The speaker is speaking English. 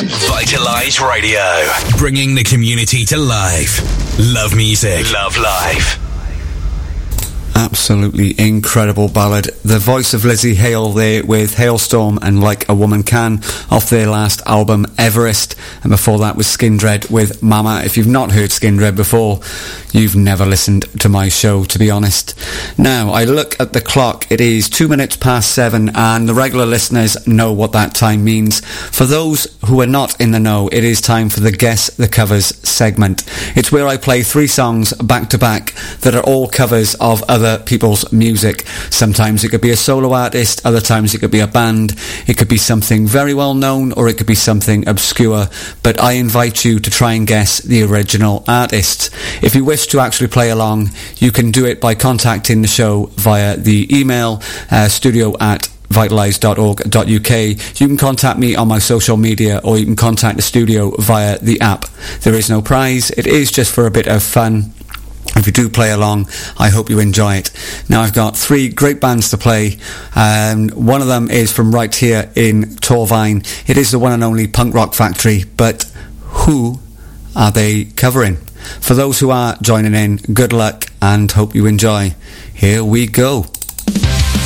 Vitalise Radio, bringing the community to life. Love music, love life. Absolutely incredible ballad. The voice of Lizzie Hale there with Hailstorm and Like a Woman Can off their last album Everest, and before that was Skindred with Mama. If you've not heard Skindred before, you've never listened to my show, to be honest. Now, I look at the clock, it is 2 minutes past 7, and the regular listeners know what that time means. For those who are not in the know, it is time for the Guess the Covers segment. It's where I play 3 songs back to back that are all covers of other people's music. Sometimes it could be a solo artist, other times it could be a band, it could be something very well known, or it could be something obscure, but I invite you to try and guess the original artist. If you wish to actually play along, you can do it by contacting the show via the email studio@vitalise.org.uk. You can contact me on my social media, or you can contact the studio via the app. There is no prize, it is just for a bit of fun. If you do play along, I hope you enjoy it. Now, I've got 3 great bands to play. One of them is from right here in Torvine. It is the one and only Punk Rock Factory, but who are they covering? For those who are joining in, good luck and hope you enjoy. Here we go.